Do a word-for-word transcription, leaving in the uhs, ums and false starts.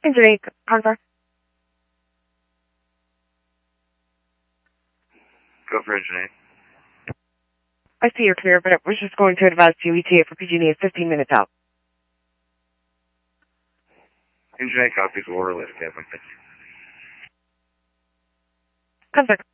Engine eight, Confer. Go for engine eight. I see you're clear, but it was just going to advise you E T A for P G and E is fifteen minutes out. Engine eight copies, order list, Captain. Confer.